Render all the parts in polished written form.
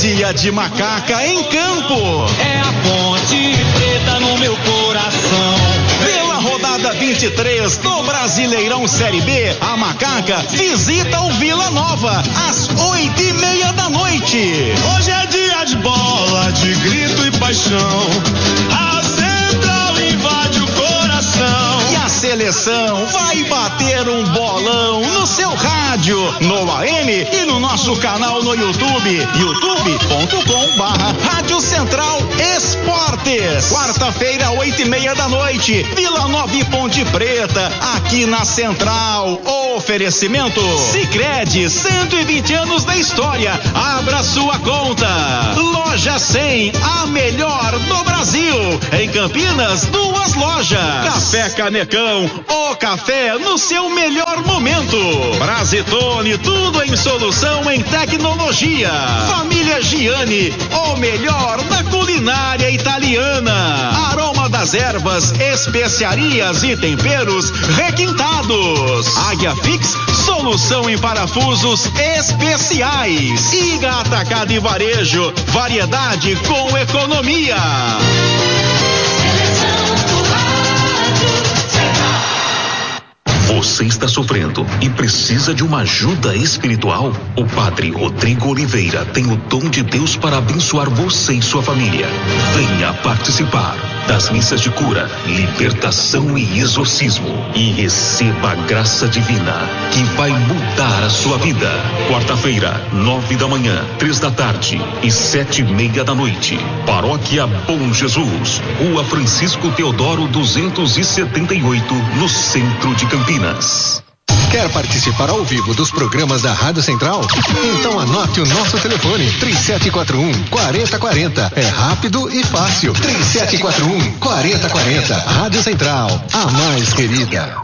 dia de macaca em campo. É a Ponte Preta no meu coração. Pela rodada 23 do Brasileirão Série B, a Macaca visita o Vila Nova às 8:30 da noite. Hoje é dia de bola, de grito e paixão. A Central invade o coração. E a seleção vai bater um bolão no seu rádio, no AM e no nosso canal no YouTube, youtube.com/Rádio Central Esportes. Quarta-feira, 8:30 da noite, Vila Nova e Ponte Preta, aqui na Central. Oferecimento Sicredi, 120 anos da história. Abra sua conta. Loja 100, a melhor do Brasil. Em Campinas, 2 lojas. Café Canecão, o café no seu melhor momento. Brasitone, tudo em solução em tecnologia. Família Giani, o melhor da culinária italiana. Aroma das ervas, especiarias e temperos requintados. Águia Fix, solução em parafusos especiais. Iga Atacado e Varejo, variedade com economia. Você está sofrendo e precisa de uma ajuda espiritual? O Padre Rodrigo Oliveira tem o dom de Deus para abençoar você e sua família. Venha participar das missas de cura, libertação e exorcismo e receba a graça divina que vai mudar a sua vida. Quarta-feira, 9 da manhã, 3 da tarde e 7:30 da noite. Paróquia Bom Jesus, Rua Francisco Teodoro 278, no centro de Campinas. Quer participar ao vivo dos programas da Rádio Central? Então anote o nosso telefone, 3741-4040. É rápido e fácil. 3741-4040. Rádio Central, a mais querida.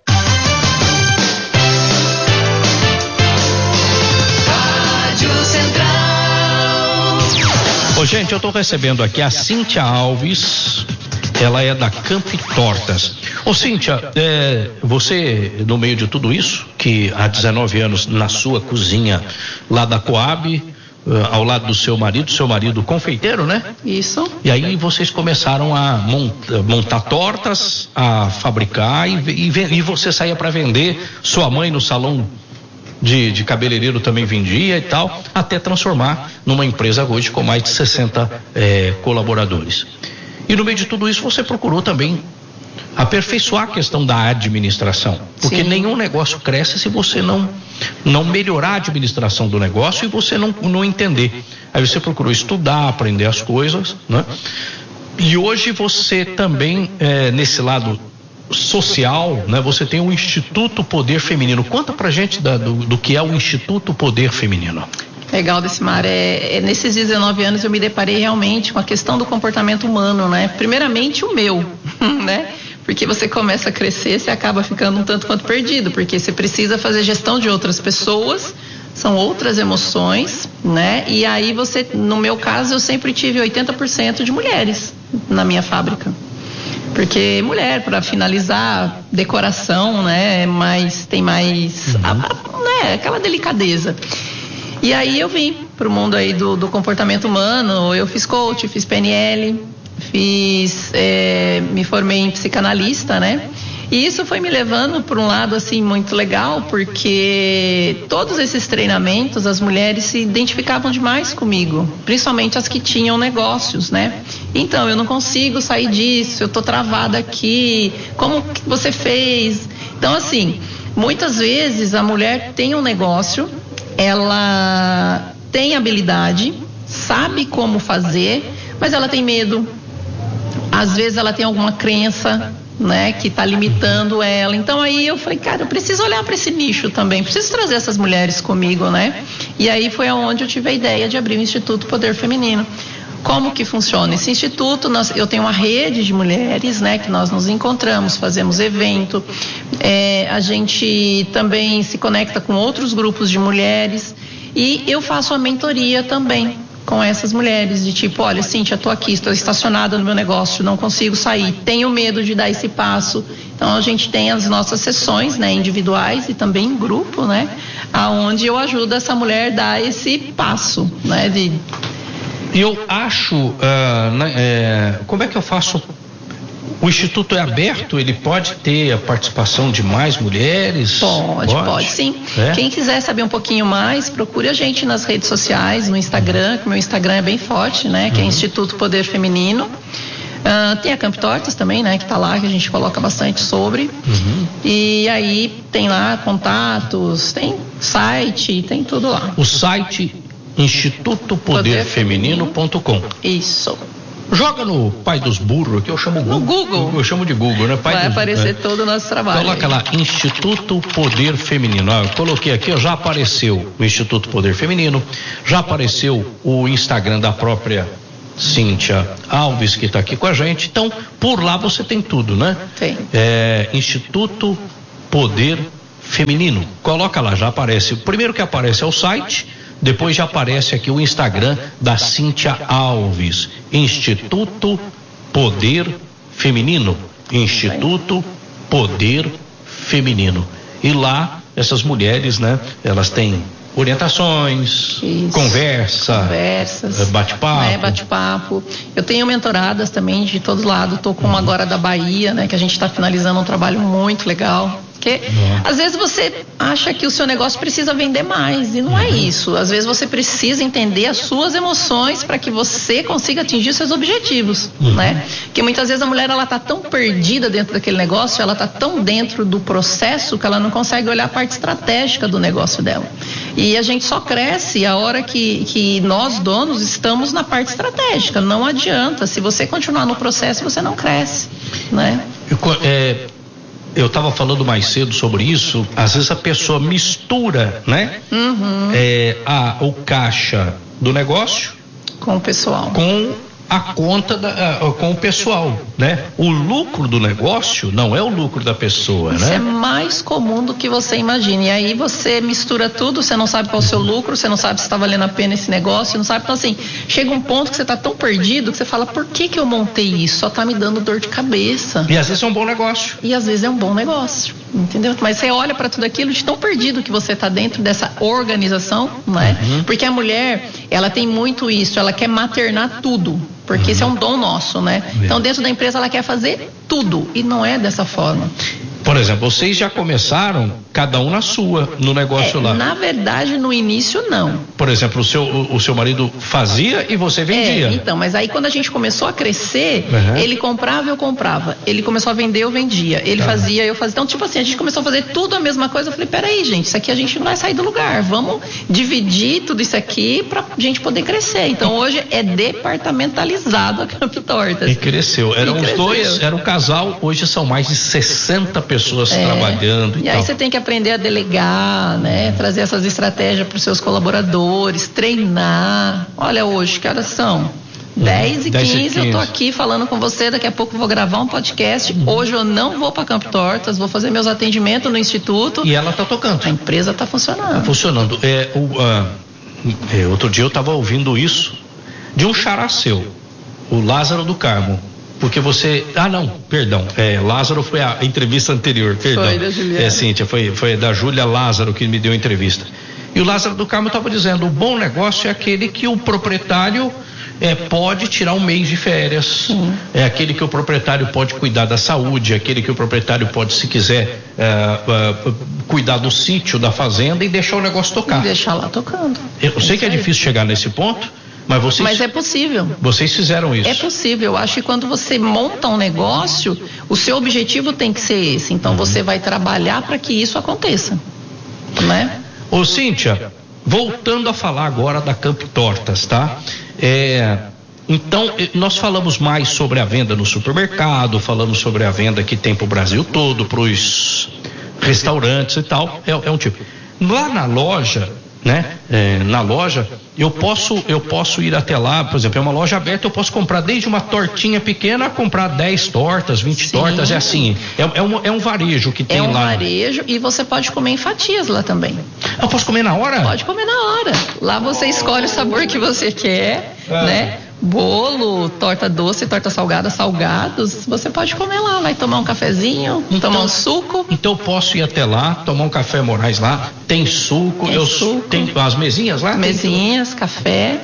Rádio Central. Ô, gente, eu tô recebendo aqui a Cíntia Alves. Ela é da Campo Tortas. Ô, Cíntia, você, no meio de tudo isso, que há 19 anos na sua cozinha lá da Coab, ao lado do seu marido confeiteiro, né? Isso. E aí vocês começaram a montar tortas, a fabricar e você saía para vender. Sua mãe no salão de cabeleireiro também vendia e tal, até transformar numa empresa hoje com mais de 60 colaboradores. E no meio de tudo isso você procurou também aperfeiçoar a questão da administração, porque nenhum negócio cresce se você não melhorar a administração do negócio e você não entender. Aí você procurou estudar, aprender as coisas, né? E hoje você também, nesse lado social, né? Você tem o Instituto Poder Feminino. Conta pra gente do que é o Instituto Poder Feminino. Legal, Decimar. Nesses 19 anos eu me deparei realmente com a questão do comportamento humano, né? Primeiramente o meu, né? Porque você começa a crescer, você acaba ficando um tanto quanto perdido, porque você precisa fazer gestão de outras pessoas, são outras emoções, né? E aí no meu caso, eu sempre tive 80% de mulheres na minha fábrica. Porque mulher, para finalizar, decoração, né? Tem mais aquela delicadeza. E aí eu vim pro mundo aí do comportamento humano. Eu fiz coach, fiz PNL, me formei em psicanalista, né? E isso foi me levando por um lado assim muito legal, porque todos esses treinamentos as mulheres se identificavam demais comigo, principalmente as que tinham negócios, né? Então, eu não consigo sair disso, eu tô travada aqui, como que você fez? Então, assim, muitas vezes a mulher tem um negócio, ela tem habilidade, sabe como fazer, mas ela tem medo. Às vezes ela tem alguma crença, né, que está limitando ela. Então aí eu falei, cara, eu preciso olhar para esse nicho também, preciso trazer essas mulheres comigo, né? E aí foi onde eu tive a ideia de abrir o Instituto Poder Feminino. Como que funciona esse instituto? Eu tenho uma rede de mulheres, né, que nós nos encontramos, fazemos evento, a gente também se conecta com outros grupos de mulheres e eu faço a mentoria também com essas mulheres, de tipo, olha, Cíntia, estou aqui, estou estacionada no meu negócio, não consigo sair, tenho medo de dar esse passo. Então a gente tem as nossas sessões, né, individuais e também em grupo, né, aonde eu ajudo essa mulher a dar esse passo, né, Eu acho, como é que eu faço? O Instituto é aberto, ele pode ter a participação de mais mulheres? Pode sim. Quem quiser saber um pouquinho mais, procure a gente nas redes sociais, no Instagram, que meu Instagram é bem forte, né? Que é Instituto Poder Feminino. Tem a Camp Tortas também, né? Que tá lá, que a gente coloca bastante sobre. E aí tem lá contatos, tem site, tem tudo lá. O site institutopoderfeminino.com. Isso. Joga no pai dos burros, que eu chamo Google. No Google. Eu chamo de Google, né? Vai aparecer todo o nosso trabalho. Coloca lá, Instituto Poder Feminino. Eu coloquei aqui, já apareceu o Instituto Poder Feminino, já apareceu o Instagram da própria Cíntia Alves, que está aqui com a gente. Então, por lá você tem tudo, né? Tem. Instituto Poder Feminino. Coloca lá, já aparece. O primeiro que aparece é o site. Depois já aparece aqui o Instagram da Cíntia Alves, Instituto Poder Feminino, Instituto Poder Feminino. E lá, essas mulheres, né, elas têm orientações, conversas, bate-papo. Bate-papo. Eu tenho mentoradas também de todos lados, estou com uma agora da Bahia, né, que a gente está finalizando um trabalho muito legal. Porque às vezes você acha que o seu negócio precisa vender mais e não é isso. Às vezes você precisa entender as suas emoções para que você consiga atingir os seus objetivos, né? Porque muitas vezes a mulher ela tá tão perdida dentro daquele negócio, ela tá tão dentro do processo que ela não consegue olhar a parte estratégica do negócio dela. E a gente só cresce a hora que nós donos estamos na parte estratégica. Não adianta, se você continuar no processo você não cresce, né? Eu estava falando mais cedo sobre isso. Às vezes a pessoa mistura, né? O caixa do negócio com o pessoal, com a conta com o pessoal, né? O lucro do negócio não é o lucro da pessoa, isso, né? É mais comum do que você imagina. E aí você mistura tudo, você não sabe qual é o seu lucro, você não sabe se está valendo a pena esse negócio, não sabe. Então assim, chega um ponto que você está tão perdido que você fala, por que eu montei isso? Só está me dando dor de cabeça. E às vezes é um bom negócio. E às vezes é um bom negócio, entendeu? Mas você olha para tudo aquilo de tão perdido que você está dentro dessa organização, não é? Porque a mulher, ela tem muito isso, ela quer maternar tudo. Porque isso é um dom nosso, né? Então dentro da empresa ela quer fazer tudo e não é dessa forma. Por exemplo, vocês já começaram cada um na sua, no negócio lá? Na verdade, no início não. Por exemplo, o seu marido fazia e você vendia? Então, mas aí quando a gente começou a crescer, ele comprava, eu comprava. Ele começou a vender, eu vendia. Ele fazia, eu fazia. Então, tipo assim, a gente começou a fazer tudo a mesma coisa. Eu falei, peraí, gente, isso aqui a gente não vai sair do lugar. Vamos dividir tudo isso aqui pra gente poder crescer. Então, hoje é departamentalizado a Camp Tortas. E cresceu. Eram os dois, era um casal, hoje são mais de 60 pessoas trabalhando e aí tal. você tem que aprender a delegar, né? Trazer essas estratégias para os seus colaboradores, treinar. Olha hoje, que horas são? 10h15, eu tô aqui falando com você, daqui a pouco eu vou gravar um podcast. Hoje eu não vou para Camp Tortas, vou fazer meus atendimentos no instituto. E ela tá tocando. A empresa tá funcionando. Tá funcionando. Outro dia eu tava ouvindo isso de um xará seu, o Lázaro do Carmo. Porque você... Lázaro foi a entrevista anterior, perdão. Foi da Juliana. Cíntia, foi da Júlia Lázaro que me deu a entrevista. E o Lázaro do Carmo estava dizendo, o bom negócio é aquele que o proprietário pode tirar um mês de férias. É aquele que o proprietário pode cuidar da saúde, é aquele que o proprietário pode, se quiser, cuidar do sítio, da fazenda e deixar o negócio tocar. E deixar lá tocando. Eu sei que é difícil chegar nesse ponto, mas é possível. Vocês fizeram isso. É possível. Eu acho que quando você monta um negócio, o seu objetivo tem que ser esse. Então você vai trabalhar para que isso aconteça, né? Ô Cíntia, voltando a falar agora da Camp Tortas, tá? Então, nós falamos mais sobre a venda no supermercado, falamos sobre a venda que tem pro Brasil todo, pros restaurantes e tal. É um tipo. Lá na loja, né? Na loja, eu posso ir até lá, por exemplo, é uma loja aberta, eu posso comprar desde uma tortinha pequena a comprar 10 tortas, 20 tortas, é assim, é um varejo que tem lá. É um varejo e você pode comer em fatias lá também. Eu posso comer na hora? Pode comer na hora. Lá você escolhe o sabor que você quer, né? Bolo, torta doce, torta salgada, salgados, você pode comer lá, vai tomar um cafezinho, tomar um suco. Então eu posso ir até lá, tomar um café Moraes lá, tem suco, tem as mesinhas lá? Mesinhas, café.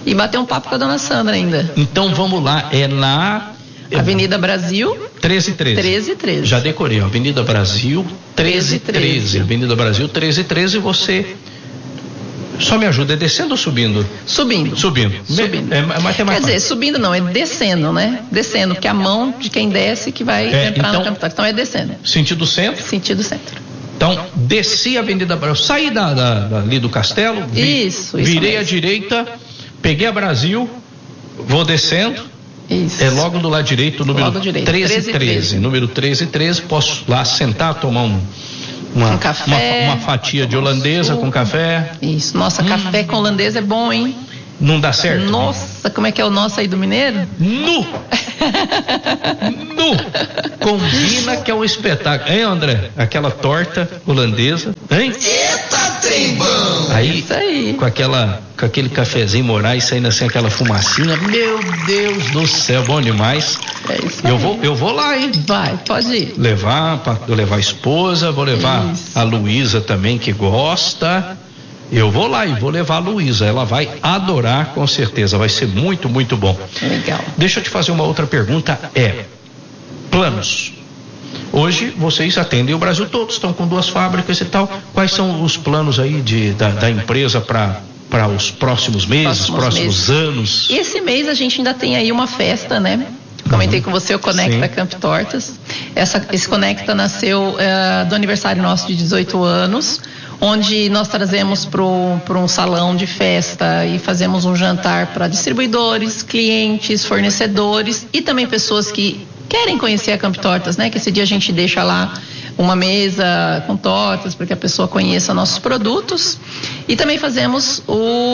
e bater um papo com a dona Sandra ainda. Então vamos lá, é na Avenida Brasil 1313. Já decorei, Avenida Brasil 1313. Avenida Brasil 1313, você só me ajuda, é descendo ou subindo? Subindo. Mas tem mais Quer dizer, subindo não, é descendo, né? Descendo, porque a mão de quem desce que vai entrar no Camptortas. Então é descendo. Sentido centro? Sentido centro. Então, desci a Avenida Brasil, saí ali do castelo, virei à direita, peguei a Brasil, vou descendo. Isso. É logo do lado direito, número 1313. Número 1313, posso lá sentar, tomar um café, uma fatia de holandesa com café. Isso, nossa, café com holandesa é bom, hein? Não dá certo? Nossa, como é que é o nosso aí do mineiro? Nu! Combina que é um espetáculo. Hein, André? Aquela torta holandesa, hein? Eita, trem bom! Aí, com aquele cafezinho Moraes saindo assim, aquela fumacinha. Meu Deus do céu, bom demais. É isso aí. Eu vou lá, hein? Vai, pode ir. Vou levar a esposa, vou levar a Luísa também, que gosta. Eu vou lá e vou levar a Luísa, ela vai adorar com certeza, vai ser muito, muito bom. Legal. Deixa eu te fazer uma outra pergunta, planos. Hoje vocês atendem o Brasil todo, estão com 2 fábricas e tal, quais são os planos aí da empresa para os próximos meses, próximos anos? Esse mês a gente ainda tem aí uma festa, né? Comentei com você o Conecta Camptortas. Esse Conecta nasceu do aniversário nosso de 18 anos, onde nós trazemos para um salão de festa e fazemos um jantar para distribuidores, clientes, fornecedores e também pessoas que querem conhecer a Camptortas, né? Que esse dia a gente deixa lá uma mesa com tortas para que a pessoa conheça nossos produtos. E também fazemos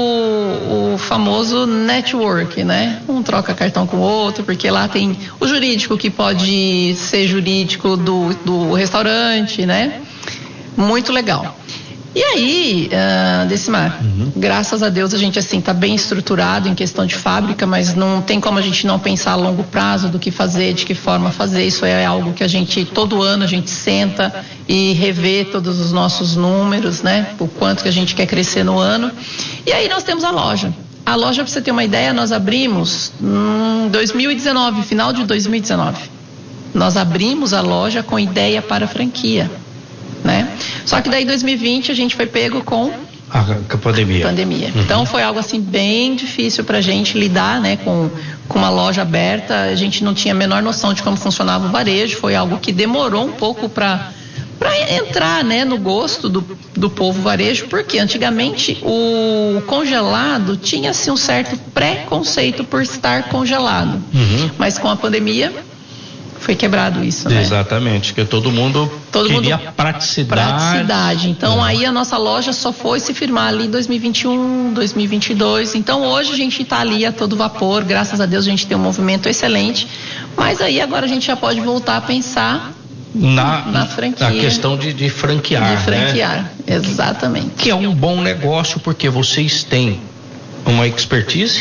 o famoso network, né? Um troca cartão com o outro, porque lá tem o jurídico que pode ser jurídico do restaurante, né? Muito legal. E aí, Decimar, graças a Deus a gente assim tá bem estruturado em questão de fábrica, mas não tem como a gente não pensar a longo prazo do que fazer, de que forma fazer. Isso é algo que todo ano a gente senta e revê todos os nossos números, né? O quanto que a gente quer crescer no ano. E aí nós temos a loja. A loja, para você ter uma ideia, nós abrimos em 2019, final de 2019. Nós abrimos a loja com ideia para franquia, né? Só que daí 2020 a gente foi pego com a pandemia. Então foi algo assim bem difícil pra gente lidar, né, com uma loja aberta. A gente não tinha a menor noção de como funcionava o varejo. Foi algo que demorou um pouco para entrar, né, no gosto do povo varejo, porque antigamente o congelado tinha assim um certo preconceito por estar congelado, mas com a pandemia foi quebrado isso, né? Exatamente, que todo mundo queria praticidade. Então aí a nossa loja só foi se firmar ali em 2021, 2022. Então hoje a gente está ali a todo vapor, graças a Deus a gente tem um movimento excelente, mas aí agora a gente já pode voltar a pensar na franquia. Na questão de franquear. De franquear, né? Exatamente. Que é um bom negócio porque vocês têm uma expertise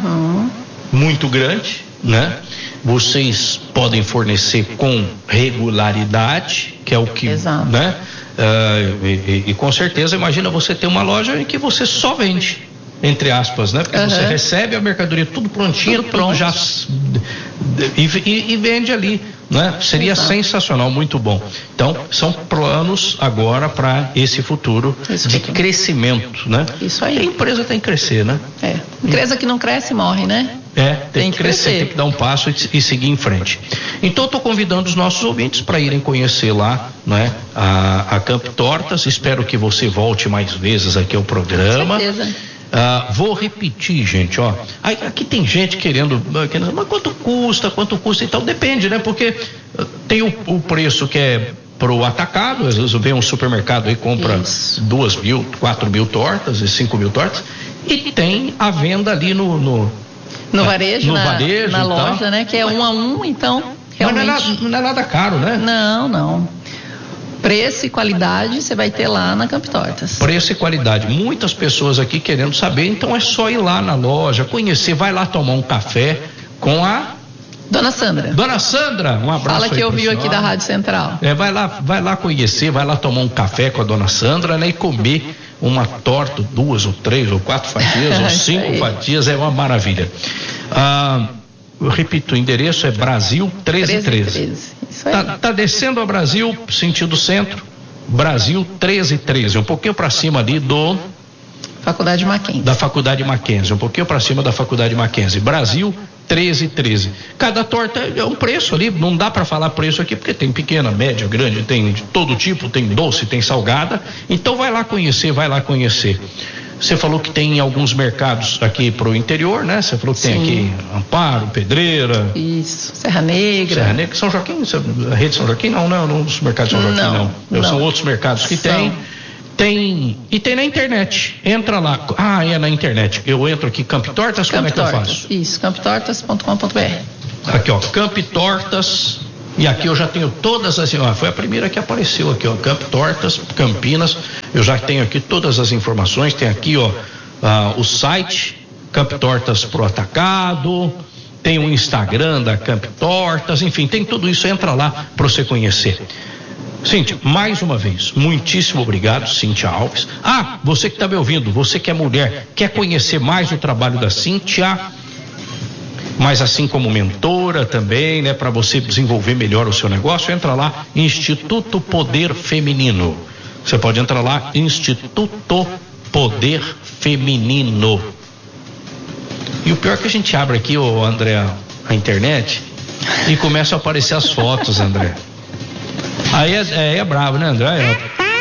muito grande, né? Vocês podem fornecer com regularidade, que é o que, exato, né? E com certeza, imagina você ter uma loja em que você só vende, entre aspas, né? Porque você recebe a mercadoria tudo prontinho, tudo já e vende ali, né? Seria sensacional, muito bom. Então, são planos agora para esse futuro de crescimento, né? Isso aí. E a empresa tem que crescer, né? Empresa que não cresce morre, né? Tem que crescer, tem que dar um passo e seguir em frente. Então eu estou convidando os nossos ouvintes para irem conhecer lá, né, a Camptortas. Espero que você volte mais vezes aqui ao programa. Com certeza. Vou repetir, gente, ó. Aqui tem gente querendo, mas quanto custa e tal, depende, né? Porque tem o preço que é pro atacado, às vezes vem um supermercado e compra 2.000, 4.000 tortas e 5.000 tortas, e tem a venda ali no varejo, na loja, tal, né? Que é 1 a 1, então realmente... Mas não é nada caro, né? Não. Preço e qualidade você vai ter lá na Camptortas. Preço e qualidade. Muitas pessoas aqui querendo saber, então é só ir lá na loja, conhecer, vai lá tomar um café com a Dona Sandra. Dona Sandra, um abraço. Fala que ouviu aqui da Rádio Central. Vai lá conhecer, vai lá tomar um café com a Dona Sandra, né? E comer uma torta, 2 ou 3 ou 4 fatias ou 5 fatias, é uma maravilha. Eu repito, o endereço é Brasil 1313. Isso aí. Tá descendo a Brasil, sentido centro, Brasil 1313, um pouquinho para cima ali do Faculdade Mackenzie. Da Faculdade Mackenzie, um pouquinho para cima da Faculdade Mackenzie. Brasil 1313. Cada torta é um preço ali, não dá para falar preço aqui porque tem pequena, média, grande, tem de todo tipo, tem doce, tem salgada. Então vai lá conhecer. Você falou que tem alguns mercados aqui pro interior, né? Você falou que tem aqui Amparo, Pedreira. Isso, Serra Negra, São Joaquim, a rede São Joaquim não os mercados São Joaquim não. São outros mercados que tem e tem na internet. Entra lá. É na internet. Eu entro aqui Camp Tortas, como é que eu faço? Isso, camptortas.com.br. Aqui, ó, Camp Tortas. E aqui eu já tenho todas as, foi a primeira que apareceu aqui, ó, Camp Tortas, Campinas. Eu já tenho aqui todas as informações. Tem aqui, ó, o site Camp Tortas pro atacado. Tem o Instagram da Camp Tortas. Enfim, tem tudo isso. Entra lá para você conhecer. Cíntia, mais uma vez, muitíssimo obrigado, Cíntia Alves. Você que está me ouvindo, você que é mulher, quer conhecer mais o trabalho da Cíntia, mas assim como mentora também, né, para você desenvolver melhor o seu negócio, entra lá, Instituto Poder Feminino. Você pode entrar lá, Instituto Poder Feminino. E o pior é que a gente abre aqui, André, a internet e começa a aparecer as fotos, André. Aí é bravo, né, André?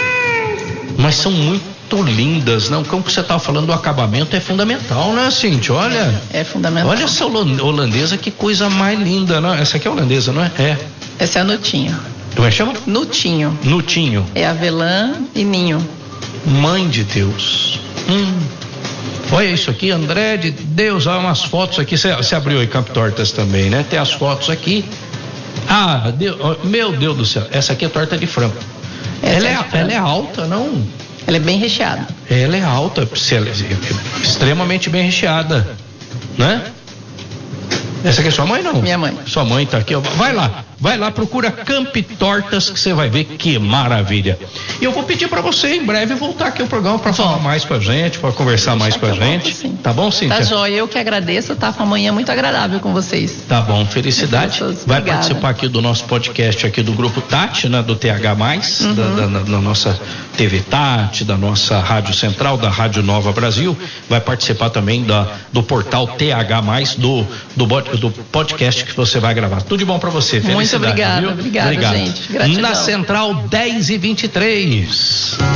Mas são muito lindas, não? Como que você estava falando, o acabamento é fundamental, né, Cíntia? Olha. É fundamental. Olha essa holandesa, que coisa mais linda, não? Essa aqui é holandesa, não é? Essa é a Nutinho. Como é que chama? Nutinho. É avelã e ninho. Mãe de Deus. Olha isso aqui, André de Deus, olha umas fotos aqui. Você abriu aí Camp Tortas também, né? Tem as fotos aqui. Meu Deus do céu, essa aqui é torta de frango. Ela é alta, não? Ela é bem recheada. Ela é alta, extremamente bem recheada, né? Essa aqui é sua mãe, não? Minha mãe. Sua mãe tá aqui, ó. Vai lá, procura Camp Tortas que você vai ver que maravilha. E eu vou pedir para você em breve voltar aqui ao programa para falar mais com a gente, para conversar mais com a gente. Tá bom, Cíntia? Tá joia, eu que agradeço, tá? Foi uma manhã muito agradável com vocês. Tá bom, felicidade. Vai participar aqui do nosso podcast aqui do Grupo Tati, né? Do TH+, da nossa TV Tati, da nossa Rádio Central, da Rádio Nova Brasil. Vai participar também do portal TH+, do podcast que você vai gravar. Tudo de bom para você. Felicidade. Muito obrigada, obrigado, gente. Gratidão. Na Central 10h23.